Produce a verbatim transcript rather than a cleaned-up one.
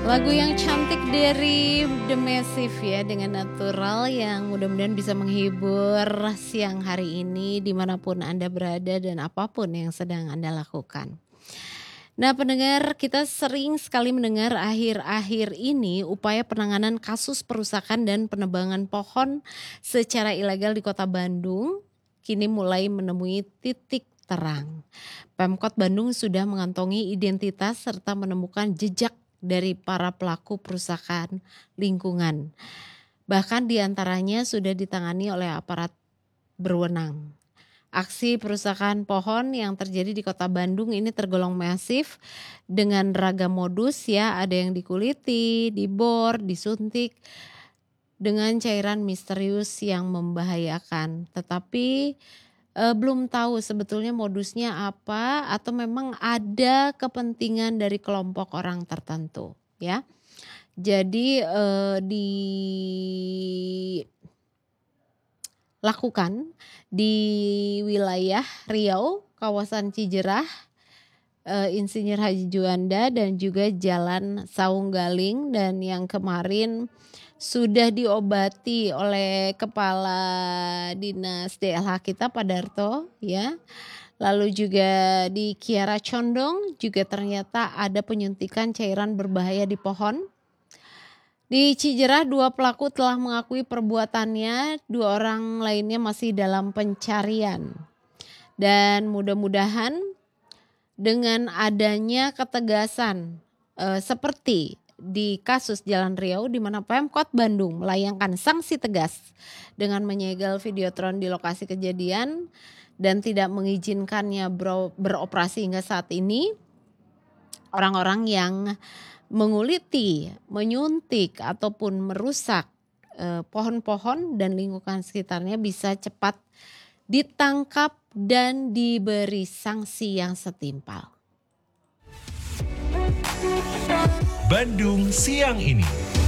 Lagu yang cantik dari The Massive ya, dengan natural yang mudah-mudahan bisa menghibur siang hari ini dimanapun Anda berada dan apapun yang sedang Anda lakukan. Nah pendengar, kita sering sekali mendengar akhir-akhir ini upaya penanganan kasus perusakan dan penebangan pohon secara ilegal di Kota Bandung kini mulai menemui titik terang. Pemkot Bandung sudah mengantongi identitas serta menemukan jejak dari para pelaku perusakan lingkungan. Bahkan diantaranya sudah ditangani oleh aparat berwenang. Aksi perusakan pohon yang terjadi di Kota Bandung ini tergolong masif dengan ragam modus ya, ada yang dikuliti, dibor, disuntik dengan cairan misterius yang membahayakan. Tetapi e, belum tahu sebetulnya modusnya apa atau memang ada kepentingan dari kelompok orang tertentu ya. Jadi e, dilakukan di wilayah Riau, kawasan Cijerah, e, Insinyur Haji Juanda dan juga Jalan Saunggaling, dan yang kemarin sudah diobati oleh Kepala Dinas D L H kita Pak Darto ya. Lalu juga di Kiara Condong juga ternyata ada penyuntikan cairan berbahaya di pohon. Di Cijerah dua pelaku telah mengakui perbuatannya, dua orang lainnya masih dalam pencarian. Dan mudah-mudahan dengan adanya ketegasan e, seperti di kasus Jalan Riau di mana Pemkot Bandung melayangkan sanksi tegas dengan menyegel Videotron di lokasi kejadian dan tidak mengizinkannya bero, beroperasi hingga saat ini, orang-orang yang menguliti, menyuntik ataupun merusak eh, pohon-pohon dan lingkungan sekitarnya bisa cepat ditangkap dan diberi sanksi yang setimpal. Bandung siang ini.